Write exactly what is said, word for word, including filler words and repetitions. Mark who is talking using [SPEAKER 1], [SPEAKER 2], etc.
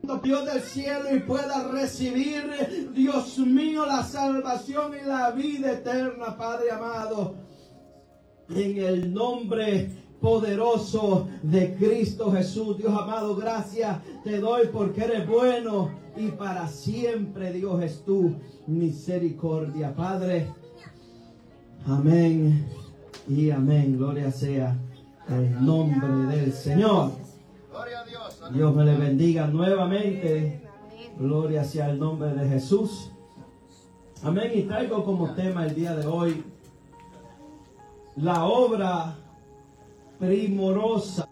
[SPEAKER 1] Dios del cielo y pueda recibir, Dios mío, la salvación y la vida eterna, Padre amado, en el nombre poderoso de Cristo Jesús. Dios amado, gracias te doy porque eres bueno y para siempre, Dios, es tu misericordia, Padre. Amén y amén. Gloria sea el nombre del Señor. Dios me le bendiga nuevamente. Gloria sea el nombre de Jesús. Amén. Y traigo como tema el día de hoy la obra primorosa